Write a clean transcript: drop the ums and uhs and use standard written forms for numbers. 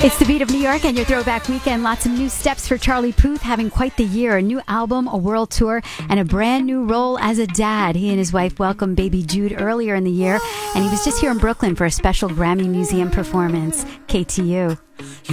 It's the beat of New York and your throwback weekend. Lots of new steps for Charlie Puth, having quite the year. A new album, a world tour, and a brand new role as a dad. He and his wife welcomed baby Jude earlier in the year, and he was just here in Brooklyn for a special Grammy Museum performance. KTU.